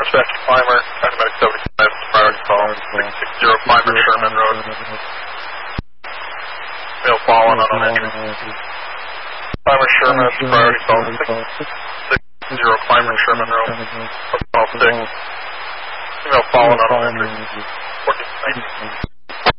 dispatch climber, paramedic 75, priority call, 660 climber, Sherman Road. Male fallen on an entry. Climber Sherman, priority call, 660 climber, Sherman Road. Call 6. Female fallen on an entry. 1490.